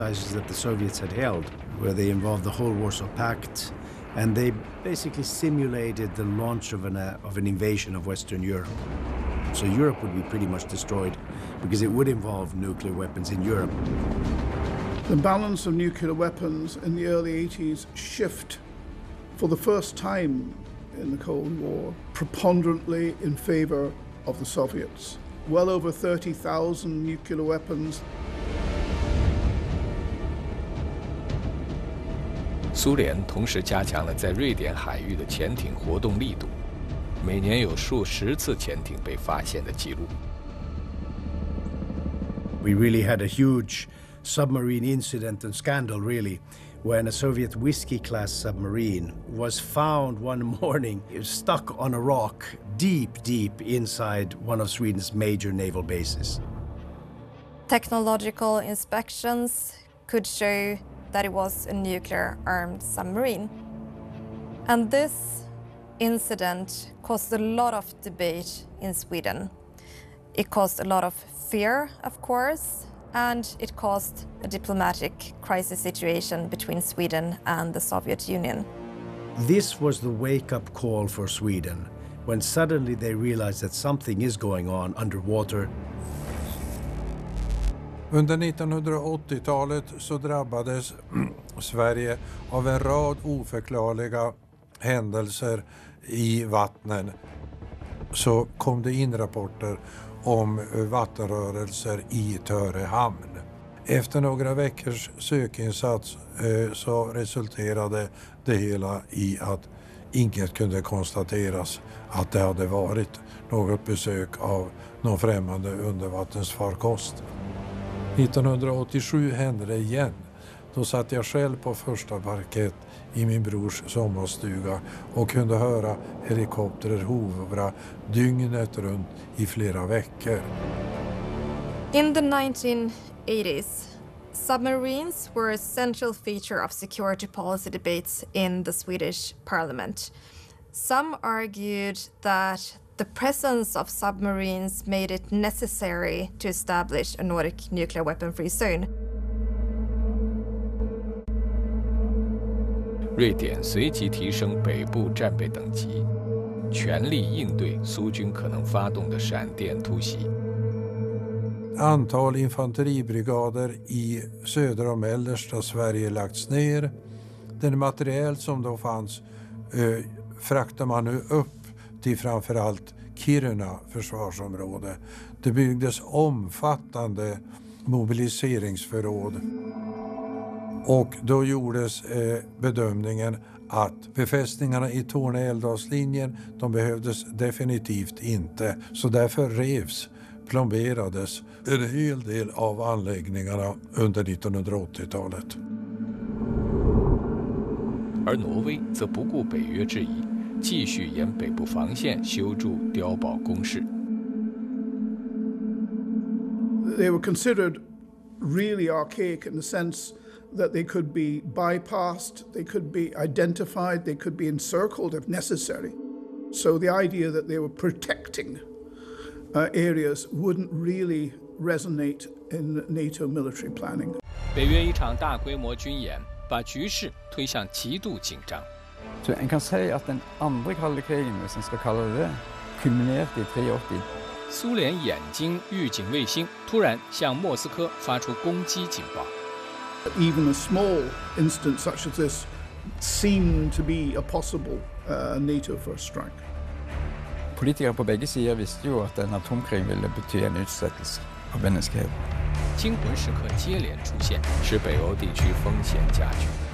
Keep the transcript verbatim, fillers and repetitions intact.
that the Soviets had held, where they involved the whole Warsaw Pact, and they basically simulated the launch of an, uh, of an invasion of Western Europe. So Europe would be pretty much destroyed because it would involve nuclear weapons in Europe. The balance of nuclear weapons in the early eighties shift for the first time in the Cold War preponderantly in favor of the Soviets. Well over thirty thousand nuclear weapons. 苏联同时加强了在瑞典海域的潜艇活动力度，每年有数十次潜艇被发现的记录。 We really had a huge submarine incident and scandal, really, when a Soviet Whiskey-class submarine was found one morning stuck on a rock deep, deep inside one of Sweden's major naval bases. Technological inspections could show that it was a nuclear-armed submarine. And this incident caused a lot of debate in Sweden. It caused a lot of fear, of course, and it caused a diplomatic crisis situation between Sweden and the Soviet Union. This was the wake-up call for Sweden, when suddenly they realized that something is going on underwater. Under nittonhundraåttiotalet så drabbades Sverige av en rad oförklarliga händelser i vattnen. Så kom det in rapporter om vattenrörelser i Töre hamn. Efter några veckors sökinsats eh, så resulterade det hela i att inget kunde konstateras att det hade varit något besök av någon främmande undervattensfarkost. nittonhundraåttiosju hände det igen. Då satt jag själv på första parkett i min brors sommarstuga och kunde höra helikopterer hovra dygnet runt i flera veckor. In the nineteen eighties, submarines were a central feature of security policy debates in the Swedish parliament. Some argued that the presence of submarines made it necessary to establish a Nordic nuclear weapon-free zone. 瑞典随即提升北部战备等级，全力应对苏军可能发动的闪电突袭。 Antal infanteribrigader i södra och mellersta Sverige lagts ner. Den materiel som då fanns eh, fraktar man nu upp till framförallt Kiruna försvarsområde. Det byggdes omfattande mobiliseringsförråd. Och då gjordes eh, bedömningen att befästningarna i Torne-Älvdalslinjen, de behövdes definitivt inte. Så därför revs, plomberades en hel del av anläggningarna under nittonhundraåttiotalet. 而挪威则不顾北约质疑，继续沿北部防线修筑碉堡工事。 They were considered really archaic in the sense that they could be bypassed, they could be identified, they could be encircled if necessary. So the idea that they were protecting uh, areas wouldn't really resonate in NATO military planning. 北约一场大规模军演把局势推向极度紧张。 Så en kan si at den andre kalde krigen, hvis en skal kalle det det, kulminerte i åttitre. 苏联眼睛预警卫星突然向莫斯科发出攻击警报。 Even a small instance such as this seemed to be a possible uh, NATO first strike. Politikere på begge sider visste jo at en atomkrig ville bety en utsettelse av menneskeheten. 惊魂时刻接连出现，使北欧地区风险加剧。